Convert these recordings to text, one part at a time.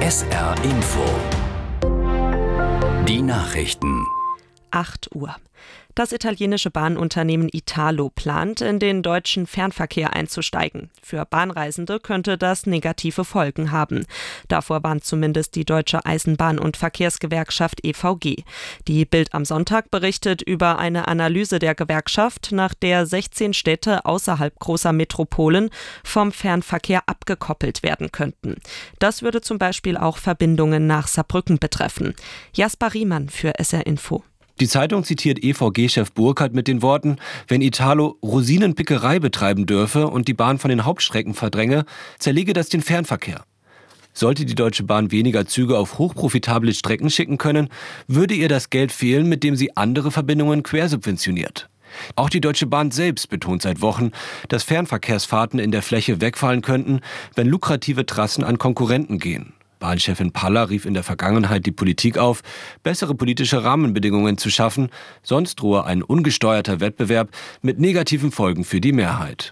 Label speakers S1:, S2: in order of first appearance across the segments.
S1: SR Info. Die Nachrichten.
S2: 8 Uhr. Das italienische Bahnunternehmen Italo plant, in den deutschen Fernverkehr einzusteigen. Für Bahnreisende könnte das negative Folgen haben. Davor warnt zumindest die Deutsche Eisenbahn- und Verkehrsgewerkschaft EVG. Die Bild am Sonntag berichtet über eine Analyse der Gewerkschaft, nach der 16 Städte außerhalb großer Metropolen vom Fernverkehr abgekoppelt werden könnten. Das würde zum Beispiel auch Verbindungen nach Saarbrücken betreffen. Jasper Riemann für SR Info.
S3: Die Zeitung zitiert EVG-Chef Burkhardt mit den Worten: Wenn Italo Rosinenpickerei betreiben dürfe und die Bahn von den Hauptstrecken verdränge, zerlege das den Fernverkehr. Sollte die Deutsche Bahn weniger Züge auf hochprofitable Strecken schicken können, würde ihr das Geld fehlen, mit dem sie andere Verbindungen quersubventioniert. Auch die Deutsche Bahn selbst betont seit Wochen, dass Fernverkehrsfahrten in der Fläche wegfallen könnten, wenn lukrative Trassen an Konkurrenten gehen. Bahnchefin Paller rief in der Vergangenheit die Politik auf, bessere politische Rahmenbedingungen zu schaffen, sonst drohe ein ungesteuerter Wettbewerb mit negativen Folgen für die Mehrheit.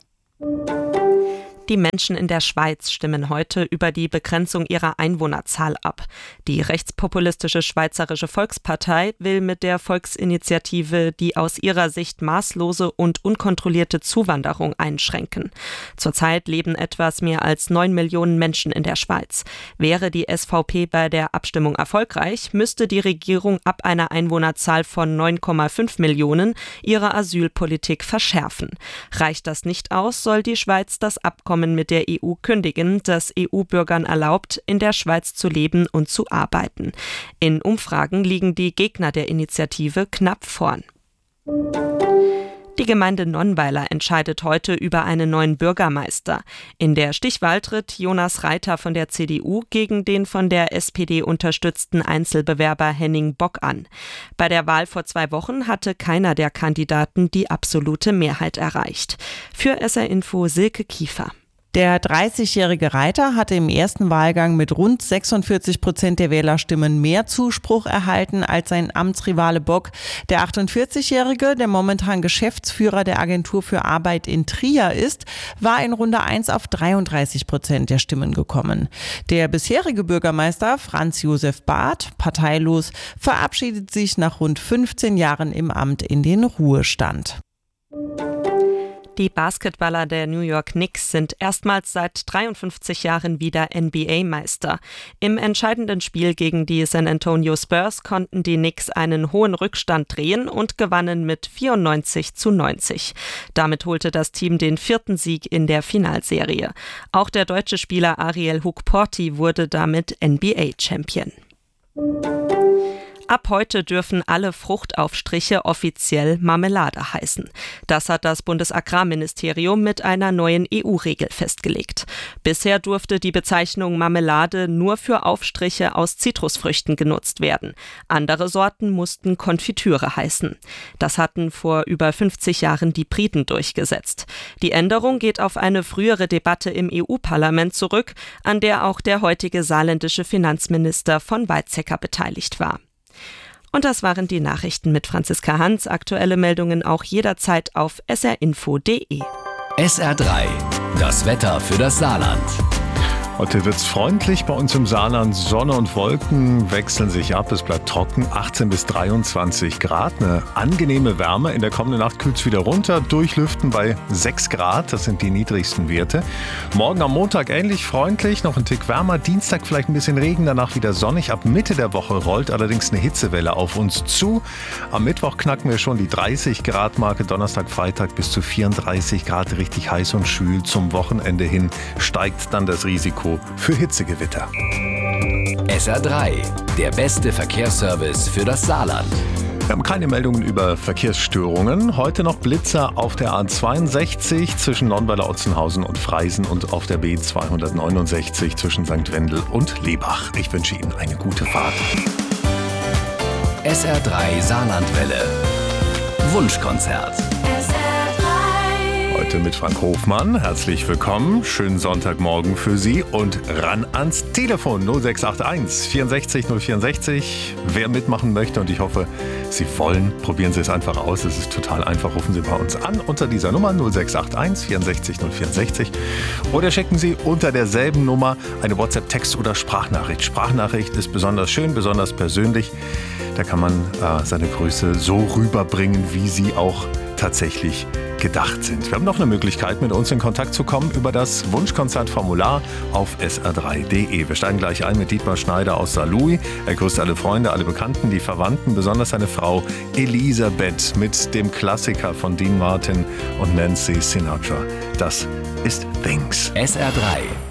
S2: Die Menschen in der Schweiz stimmen heute über die Begrenzung ihrer Einwohnerzahl ab. Die rechtspopulistische Schweizerische Volkspartei will mit der Volksinitiative die aus ihrer Sicht maßlose und unkontrollierte Zuwanderung einschränken. Zurzeit leben etwas mehr als 9 Millionen Menschen in der Schweiz. Wäre die SVP bei der Abstimmung erfolgreich, müsste die Regierung ab einer Einwohnerzahl von 9,5 Millionen ihre Asylpolitik verschärfen. Reicht das nicht aus, soll die Schweiz das Abkommen mit der EU kündigen, das EU-Bürgern erlaubt, in der Schweiz zu leben und zu arbeiten. In Umfragen liegen die Gegner der Initiative knapp vorn. Die Gemeinde Nonnweiler entscheidet heute über einen neuen Bürgermeister. In der Stichwahl tritt Jonas Reiter von der CDU gegen den von der SPD unterstützten Einzelbewerber Henning Bock an. Bei der Wahl vor 2 Wochen hatte keiner der Kandidaten die absolute Mehrheit erreicht. Für SR Info Silke Kiefer.
S4: Der 30-jährige Reiter hatte im ersten Wahlgang mit rund 46% der Wählerstimmen mehr Zuspruch erhalten als sein Amtsrivale Bock. Der 48-jährige, der momentan Geschäftsführer der Agentur für Arbeit in Trier ist, war in Runde 1 auf 33% der Stimmen gekommen. Der bisherige Bürgermeister Franz Josef Barth, parteilos, verabschiedet sich nach rund 15 Jahren im Amt in den Ruhestand.
S2: Die Basketballer der New York Knicks sind erstmals seit 53 Jahren wieder NBA-Meister. Im entscheidenden Spiel gegen die San Antonio Spurs konnten die Knicks einen hohen Rückstand drehen und gewannen mit 94-90. Damit holte das Team den 4. Sieg in der Finalserie. Auch der deutsche Spieler Ariel Hukporti wurde damit NBA-Champion. Ab heute dürfen alle Fruchtaufstriche offiziell Marmelade heißen. Das hat das Bundesagrarministerium mit einer neuen EU-Regel festgelegt. Bisher durfte die Bezeichnung Marmelade nur für Aufstriche aus Zitrusfrüchten genutzt werden. Andere Sorten mussten Konfitüre heißen. Das hatten vor über 50 Jahren die Briten durchgesetzt. Die Änderung geht auf eine frühere Debatte im EU-Parlament zurück, an der auch der heutige saarländische Finanzminister von Weizsäcker beteiligt war. Und das waren die Nachrichten mit Franziska Hans. Aktuelle Meldungen auch jederzeit auf srinfo.de.
S1: SR3, das Wetter für das Saarland.
S5: Heute wird's freundlich bei uns im Saarland. Sonne und Wolken wechseln sich ab. Es bleibt trocken, 18 bis 23 Grad. Eine angenehme Wärme. In der kommenden Nacht kühlt's wieder runter. Durchlüften bei 6 Grad. Das sind die niedrigsten Werte. Morgen am Montag ähnlich freundlich, noch ein Tick wärmer. Dienstag vielleicht ein bisschen Regen, danach wieder sonnig. Ab Mitte der Woche rollt allerdings eine Hitzewelle auf uns zu. Am Mittwoch knacken wir schon die 30 Grad Marke. Donnerstag, Freitag bis zu 34 Grad. Richtig heiß und schwül. Zum Wochenende hin steigt dann das Risiko für Hitzegewitter.
S1: SR3, der beste Verkehrsservice für das Saarland.
S5: Wir haben keine Meldungen über Verkehrsstörungen. Heute noch Blitzer auf der A62 zwischen Nonnweiler-Otzenhausen und Freisen und auf der B269 zwischen St. Wendel und Lebach. Ich wünsche Ihnen eine gute Fahrt.
S1: SR3 Saarlandwelle. Wunschkonzert.
S5: heute mit Frank Hofmann. Herzlich willkommen, schönen Sonntagmorgen für Sie und ran ans Telefon 0681 64 064. Wer mitmachen möchte und ich hoffe, Sie wollen, probieren Sie es einfach aus. Es ist total einfach, rufen Sie bei uns an unter dieser Nummer 0681 64 064 oder schicken Sie unter derselben Nummer eine WhatsApp-Text- oder Sprachnachricht. Sprachnachricht ist besonders schön, besonders persönlich. Da kann man seine Grüße so rüberbringen, wie sie auch tatsächlich gedacht sind. Wir haben noch eine Möglichkeit, mit uns in Kontakt zu kommen über das Wunschkonzertformular auf sr3.de. Wir steigen gleich ein mit Dietmar Schneider aus Saarlouis. Er grüßt alle Freunde, alle Bekannten, die Verwandten, besonders seine Frau Elisabeth mit dem Klassiker von Dean Martin und Nancy Sinatra. Das ist Things.
S1: SR3,